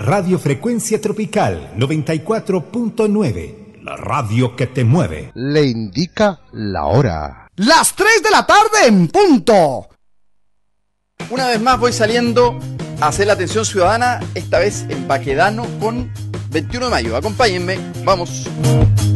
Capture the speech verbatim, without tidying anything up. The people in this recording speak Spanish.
Radio Frecuencia Tropical noventa y cuatro punto nueve, la radio que te mueve. Le indica la hora. Las tres de la tarde en punto. Una vez más voy saliendo a hacer la atención ciudadana, esta vez en Baquedano con veintiuno de mayo. Acompáñenme, vamos.